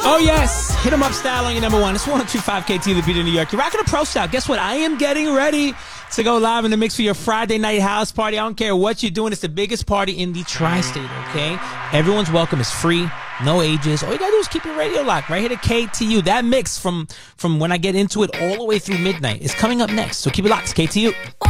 Oh, yes. Hit 'em up style on your number one. It's 102.5 KT, the beat of New York. You're rocking a pro style. Guess what? I am getting ready to go live in the mix for your Friday night house party. I don't care what you're doing. It's the biggest party in the tri-state, okay? Everyone's welcome. It's free. No ages. All you gotta do is keep your radio locked right here to KTU. That mix from when I get into it all the way through midnight is coming up next. So keep it locked. It's KTU.